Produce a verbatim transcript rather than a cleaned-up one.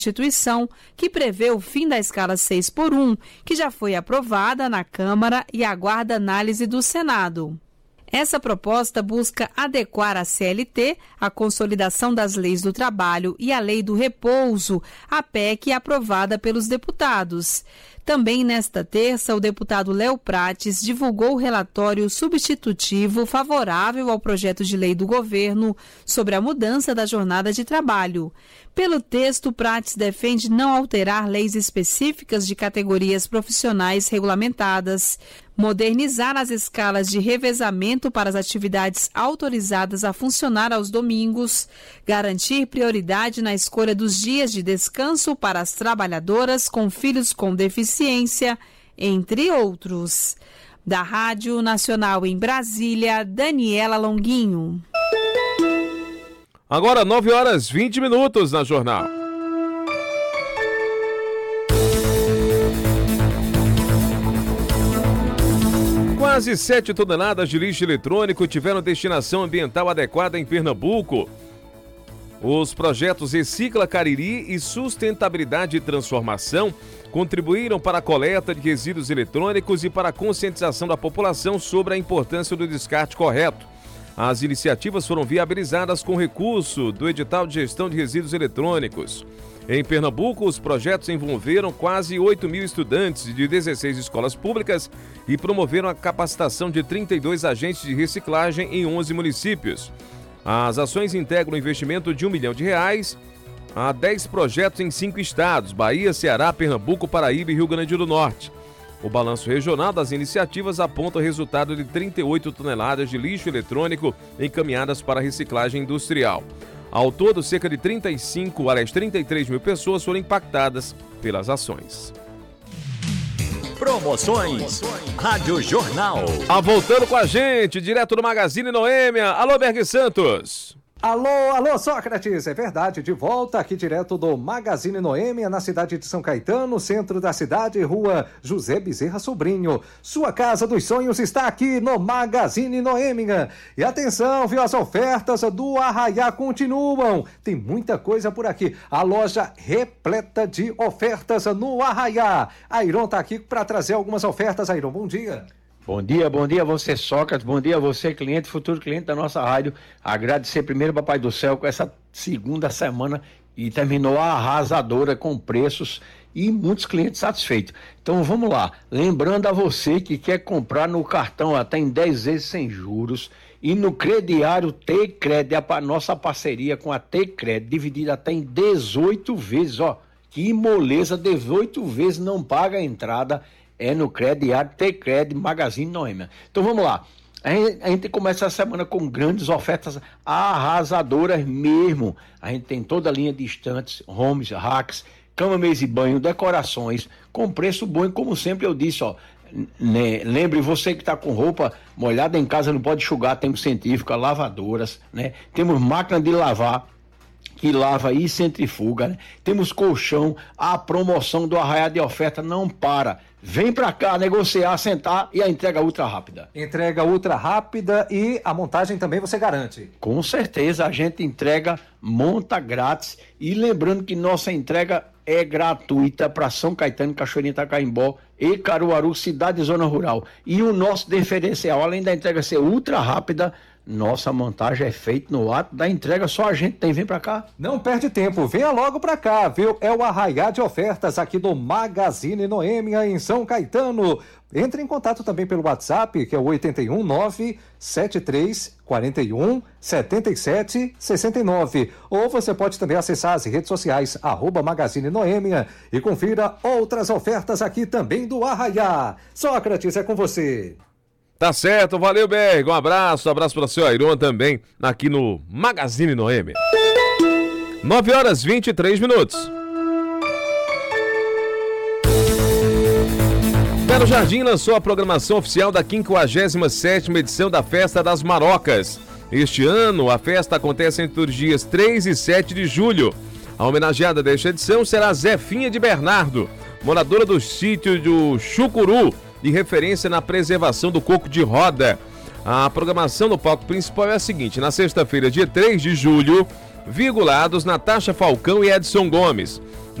Constituição, que prevê o fim da escala seis por um, que já foi aprovada na Câmara e aguarda análise do Senado. Essa proposta busca adequar a C L T, a Consolidação das Leis do Trabalho e a Lei do Repouso, à P E C aprovada pelos deputados. Também nesta terça, o deputado Léo Prates divulgou o relatório substitutivo favorável ao projeto de lei do governo sobre a mudança da jornada de trabalho. Pelo texto, Prates defende não alterar leis específicas de categorias profissionais regulamentadas, modernizar as escalas de revezamento para as atividades autorizadas a funcionar aos domingos, garantir prioridade na escolha dos dias de descanso para as trabalhadoras com filhos com deficiência, entre outros. Da Rádio Nacional em Brasília, Daniela Longuinho. Agora nove horas e vinte minutos na Jornal. Quase sete toneladas de lixo eletrônico tiveram destinação ambiental adequada em Pernambuco. Os projetos Recicla Cariri e Sustentabilidade e Transformação contribuíram para a coleta de resíduos eletrônicos e para a conscientização da população sobre a importância do descarte correto. As iniciativas foram viabilizadas com recurso do edital de gestão de resíduos eletrônicos. Em Pernambuco, os projetos envolveram quase oito mil estudantes de dezesseis escolas públicas e promoveram a capacitação de trinta e dois agentes de reciclagem em onze municípios. As ações integram um investimento de um milhão de reais a dez projetos em cinco estados: Bahia, Ceará, Pernambuco, Paraíba e Rio Grande do Norte. O balanço regional das iniciativas aponta o resultado de trinta e oito toneladas de lixo eletrônico encaminhadas para reciclagem industrial. Ao todo, cerca de trinta e cinco, aliás, trinta e três mil pessoas foram impactadas pelas ações. Promoções Rádio Jornal. Ah, voltando com a gente, direto do Magazine Noêmia. Alô, Berg Santos. Alô, alô, Sócrates, é verdade, de volta aqui direto do Magazine Noêmia, na cidade de São Caetano, centro da cidade, rua José Bezerra Sobrinho. Sua casa dos sonhos está aqui no Magazine Noêmia. E atenção, viu, as ofertas do Arraiá continuam. Tem muita coisa por aqui. A loja repleta de ofertas no Arraiá. Airon tá aqui para trazer algumas ofertas. Airon, bom dia. Bom dia, bom dia a você, Sócrates, bom dia a você, cliente, futuro cliente da nossa rádio. Agradecer primeiro, Papai do Céu, com essa segunda semana e terminou a arrasadora com preços e muitos clientes satisfeitos. Então vamos lá, lembrando a você que quer comprar no cartão até em dez vezes sem juros e no crediário T-Cred, a nossa parceria com a T-Cred, dividida até em dezoito vezes, ó, que moleza, dezoito vezes não paga a entrada. É no crediário T-Cred Magazine Noêmia. Então vamos lá. A gente, a gente começa a semana com grandes ofertas arrasadoras mesmo. A gente tem toda a linha de estantes, homes, racks, cama, mesa e banho, decorações, com preço bom. E como sempre eu disse, ó, né, lembre você que está com roupa molhada em casa, não pode enxugar, temos centrífuga, lavadoras, né? Temos máquina de lavar, que lava e centrifuga, né? Temos colchão, a promoção do Arraiá de Oferta não para. Vem pra cá negociar, sentar e a entrega ultra rápida. Entrega ultra rápida e a montagem também você garante? Com certeza, a gente entrega, monta grátis e lembrando que nossa entrega é gratuita para São Caetano, Cachoeirinha, Itacaimbó e Caruaru, cidade e zona rural. E o nosso diferencial, além da entrega ser ultra rápida, nossa montagem é feita no ato da entrega, só a gente tem. Vem pra cá. Não perde tempo, venha logo pra cá, viu? É o Arraiá de Ofertas aqui do Magazine Noêmia em São Caetano. Entre em contato também pelo WhatsApp, que é o oito um nove, sete três quatro um, sete sete seis nove. Ou você pode também acessar as redes sociais, arroba Magazine Noêmia, e confira outras ofertas aqui também do Arraiá. Sócrates, é com você. Tá certo, valeu, Berg. Um abraço, um abraço para o seu Airon também, aqui no Magazine Noêmia. nove horas e vinte e três minutos. Belo Jardim lançou a programação oficial da quinquagésima sétima edição da Festa das Marocas. Este ano, a festa acontece entre os dias três e sete de julho. A homenageada desta edição será Zefinha de Bernardo, moradora do sítio do Chucuru, de referência na preservação do coco de roda. A programação no palco principal é a seguinte: na sexta-feira, dia três de julho, Vigulados Natasha Falcão e Edson Gomes.